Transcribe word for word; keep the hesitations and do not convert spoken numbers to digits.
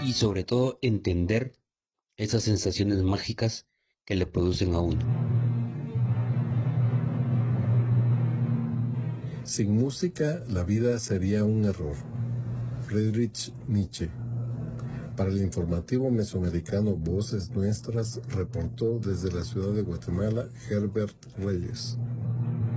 y sobre todo entender esas sensaciones mágicas que le producen a uno. Sin música, la vida sería un error. Friedrich Nietzsche. Para el informativo mesoamericano Voces Nuestras, reportó desde la ciudad de Guatemala Herbert Reyes.